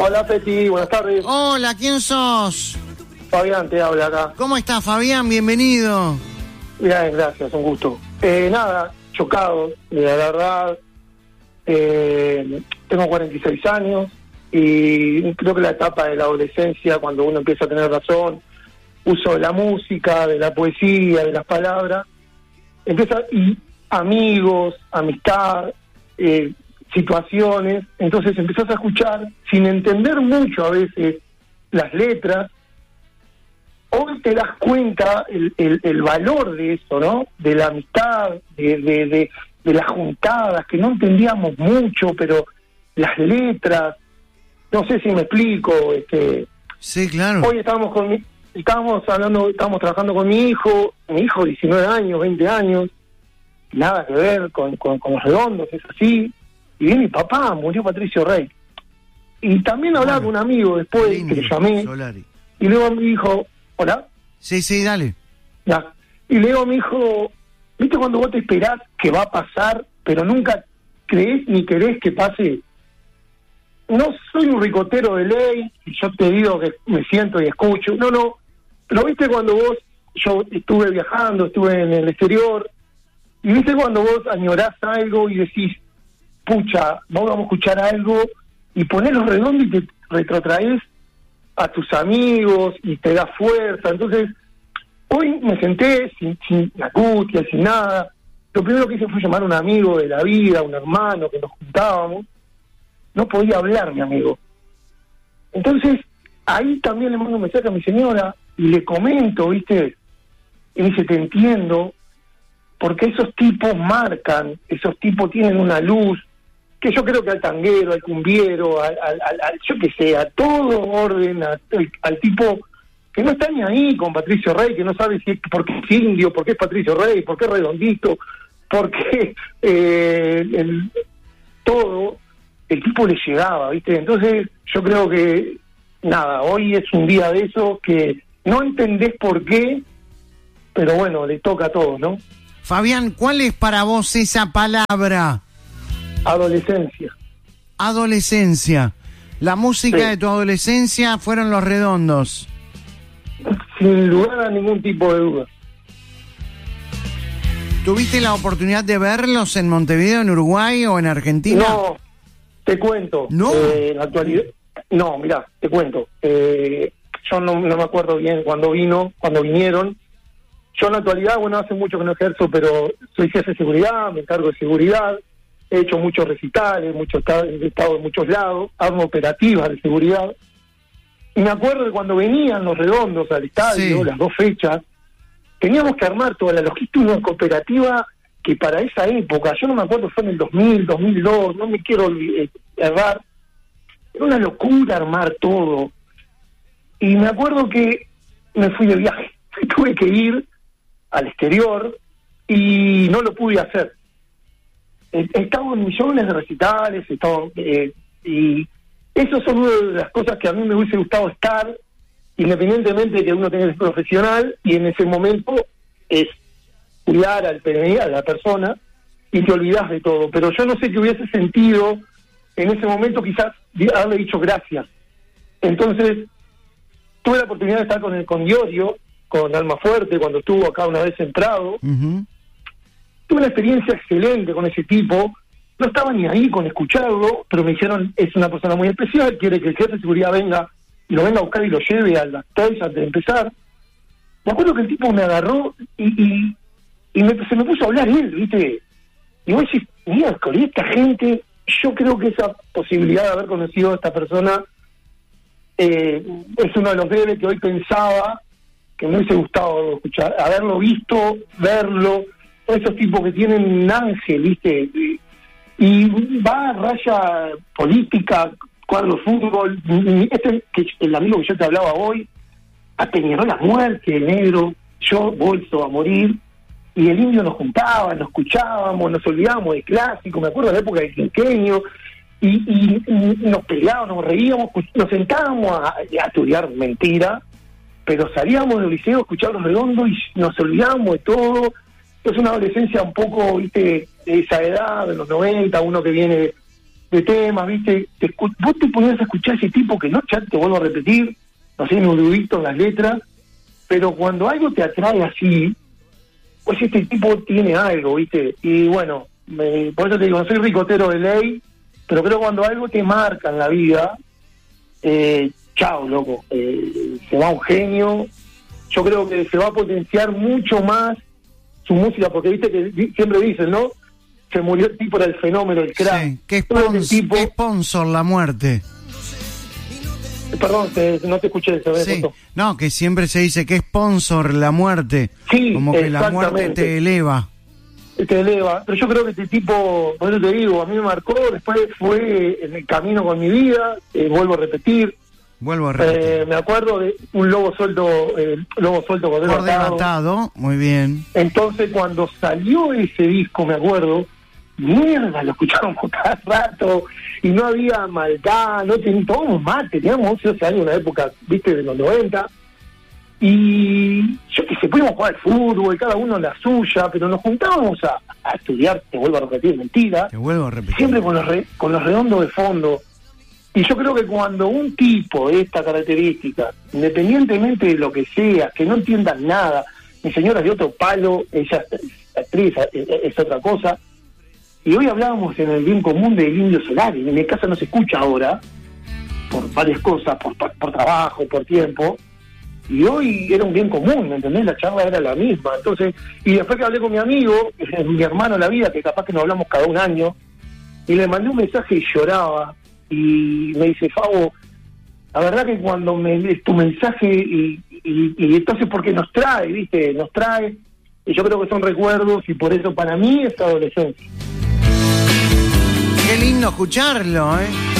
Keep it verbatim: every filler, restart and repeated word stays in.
Hola, Peti, buenas tardes. Hola, ¿quién sos? Fabián te habla acá. ¿Cómo estás, Fabián? Bienvenido. Bien, gracias, un gusto. Eh, nada, chocado, la verdad. Eh, tengo cuarenta y seis años y creo que la etapa de la adolescencia, cuando uno empieza a tener razón, uso de la música, de la poesía, de las palabras, empieza, y amigos, amistad, eh, situaciones, entonces empezás a escuchar sin entender mucho a veces las letras. Hoy te das cuenta el, el, el valor de eso, ¿no? De la amistad, de, de, de, de las juntadas, que no entendíamos mucho, pero las letras, no sé si me explico. Este, sí, claro. Hoy estábamos con mi, estábamos hablando, estábamos trabajando con mi hijo, mi hijo diecinueve años, veinte años, nada que ver con, con, con los redondos, es así. Y viene mi papá, murió Patricio Rey. Y también hablaba bueno, con un amigo después, lindo, que le llamé, Solari. y luego me dijo, ¿hola? Sí, sí, dale. Ya. Y luego me dijo, ¿viste cuando vos te esperás que va a pasar, pero nunca creés ni querés que pase? No soy un ricotero de ley, y yo te digo que me siento y escucho. No, no. Pero viste cuando vos, yo estuve viajando, estuve en el exterior, y viste cuando vos añorás algo y decís, pucha, vamos a escuchar algo, y ponés los redondos y te retrotraes a tus amigos y te da fuerza. Entonces, hoy me senté sin, sin angustia, sin nada. Lo primero que hice fue llamar a un amigo de la vida, un hermano, que nos juntábamos. No podía hablar, mi amigo. Entonces, ahí también le mando un mensaje a mi señora y le comento, ¿viste? Y me dice, te entiendo, porque esos tipos marcan, esos tipos tienen una luz, que yo creo que al tanguero, al cumbiero, al, al, al, al yo que sé, a todo orden, a, al, al tipo que no está ni ahí con Patricio Rey, que no sabe si es, por qué es indio, por qué es Patricio Rey, por qué es redondito, por qué eh, el, todo, el tipo le llegaba, ¿viste? Entonces yo creo que, nada, hoy es un día de eso que no entendés por qué, pero bueno, le toca a todos, ¿no? Fabián, ¿cuál es para vos esa palabra? Adolescencia. Adolescencia. La música Sí. de tu adolescencia fueron Los Redondos. Sin lugar a ningún tipo de duda. ¿Tuviste la oportunidad de verlos en Montevideo, en Uruguay o en Argentina? No, te cuento. ¿No? Eh, en la actualidad, no, mirá, te cuento. Eh, yo no, no me acuerdo bien cuándo vino, cuando vinieron. Yo en la actualidad, bueno, hace mucho que no ejerzo, pero soy jefe de seguridad, me encargo de seguridad. He hecho muchos recitales, muchos he estado en muchos lados, armo operativas de seguridad. Y me acuerdo de cuando venían los redondos al estadio, Sí. las dos fechas, teníamos que armar toda la logística, una cooperativa que para esa época, yo no me acuerdo, fue en el dos mil, dos mil dos, no me quiero eh, errar, era una locura armar todo. Y me acuerdo que me fui de viaje, tuve que ir al exterior y no lo pude hacer. He estado en millones de recitales, he estado, eh, y esas son una de las cosas que a mí me hubiese gustado estar, independientemente de que uno tenga que ser profesional, y en ese momento es cuidar al P N I, a la persona, y te olvidas de todo. Pero yo no sé qué hubiese sentido en ese momento, quizás haberle dicho gracias. Entonces, tuve la oportunidad de estar con el con Diorio, con Alma Fuerte, cuando estuvo acá una vez en Prado. Uh-huh. Tuve una experiencia excelente con ese tipo, no estaba ni ahí con escucharlo, pero me dijeron, es una persona muy especial, quiere que el jefe de seguridad venga y lo venga a buscar y lo lleve a las tres antes de empezar. Me acuerdo que el tipo me agarró y, y, y me, se me puso a hablar él, ¿viste? Y vos decís, miércoles, esta gente, yo creo que esa posibilidad de haber conocido a esta persona eh, es uno de los bebés que hoy pensaba que me hubiese gustado escuchar, haberlo visto, verlo, esos tipos que tienen un ángel, ¿viste? Y, y va a raya política, cuadro de fútbol. Este, que el amigo que yo te hablaba hoy, ateñeró la muerte, el negro, yo, bolso a morir, y el indio nos juntaba, nos escuchábamos, nos olvidábamos de clásico, me acuerdo de la época del quinqueño, y, y, y nos peleábamos, nos reíamos, nos sentábamos a, a estudiar mentira, pero salíamos del liceo a escuchar Los Redondos y nos olvidábamos de todo. Es una adolescencia un poco, viste, de esa edad, de los noventa, uno que viene de temas, ¿viste? Te escu- vos te ponías a escuchar ese tipo que no, ya te vuelvo a repetir, no sé, un erudito en las letras, pero cuando algo te atrae así, pues este tipo tiene algo, ¿viste? Y bueno, me, por eso te digo, no soy ricotero de ley, pero creo que cuando algo te marca en la vida, eh, chao, loco, eh, se va un genio. Yo creo que se va a potenciar mucho más su música, porque viste que di- siempre dicen, ¿no? Se murió el tipo, era el fenómeno, el crack. Sí, qué, Todo ese spons- tipo, qué sponsor la muerte. perdón, te- no te escuché eso. Sí. No, que siempre se dice que sponsor la muerte. Sí, como que la muerte exactamente. te eleva. Te eleva, pero yo creo que este tipo, por eso te digo, a mí me marcó, después fue en el camino con mi vida, eh, vuelvo a repetir, Vuelvo a repetir. eh, me acuerdo de un lobo suelto, eh, lobo suelto cordero Cordero atado. atado, muy bien. Entonces cuando salió ese disco, me acuerdo, mierda, lo escuchábamos cada rato, y no había maldad, no teníamos, todos mate, teníamos once, doce años, una época, viste, de los noventa, y yo que sé, podíamos jugar al fútbol, cada uno en la suya, pero nos juntábamos a, a estudiar, te vuelvo a repetir, mentira, Te vuelvo a repetir. siempre con los, re, con los redondos de fondo. Y yo creo que cuando un tipo de esta característica, independientemente de lo que sea, que no entiendan nada, mi señora es de otro palo, ella es actriz, es, es otra cosa, y hoy hablábamos en el bien común del Indio Solari, en mi casa no se escucha ahora, por varias cosas, por, por, por trabajo, por tiempo, y hoy era un bien común, ¿me entendés? La charla era la misma. Entonces, y después que hablé con mi amigo, mi hermano en la vida, que capaz que nos hablamos cada un año, y le mandé un mensaje y lloraba, y me dice, Fabo, la verdad que cuando me lees tu mensaje, y, y, y entonces porque nos trae, ¿viste? Nos trae, y yo creo que son recuerdos, y por eso para mí es adolescencia. Qué lindo escucharlo, ¿eh?